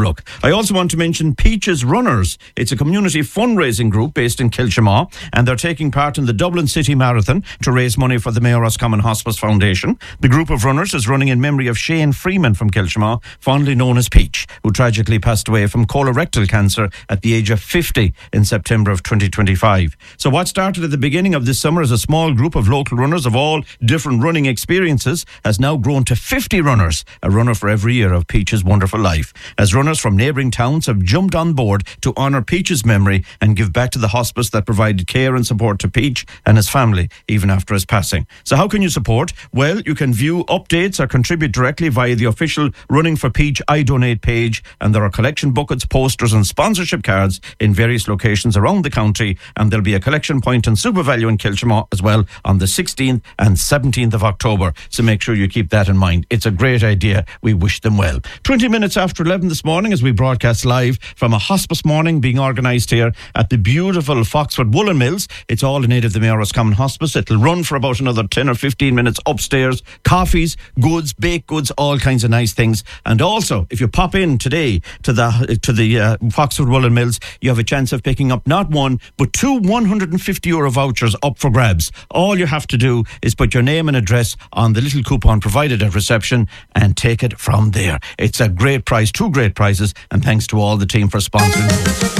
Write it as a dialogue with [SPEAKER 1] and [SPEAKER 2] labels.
[SPEAKER 1] look. I also want to mention Peaches Runners. It's a community fundraising group based in Kilchamaugh, and they're taking part in the Dublin City Marathon to raise money for the Mayor Roscommon Hospice Foundation. The group of runners is running in memory of Shane Freeman from Kilchamaugh, fondly known as Peach, who tragically passed away from colorectal cancer at the age of 50 in September of 2025. So what started at the beginning of this summer as a small group of local runners of all different running experiences has now grown to 50 runners, a runner for every year of Peach's wonderful life, as runners from neighbouring towns have jumped on board to honour Peach's memory and give back to the hospice that provided care and support to Peach and his family even after his passing. So how can you support? Well, you can view updates or contribute directly via the official Running for Peach I Donate page, and there are collection buckets, posters and sponsorship cards in various locations around the county, and there'll be a collection point in SuperValu in Kilchamaugh as well on the 16th and 17th of October. So make sure you keep that in mind. It's a great idea. We wish them well. 20 minutes after 11 this morning as we broadcast live from a hospice morning being organised here at the beautiful Foxford Woolen Mills. It's all in aid of the Mayor Roscommon Hospice. It'll run for about another 10 or 15 minutes upstairs. Coffees, goods, baked goods, all kinds of nice things. And also, if you pop in today to the Foxford Woolen Mills, you have a chance of picking up not one, but two €150 vouchers up for grabs. All you have to do is put your name and address on the little coupon provided at reception and take it from there. It's a great prize, two great prizes, and thanks to all the team for sponsoring.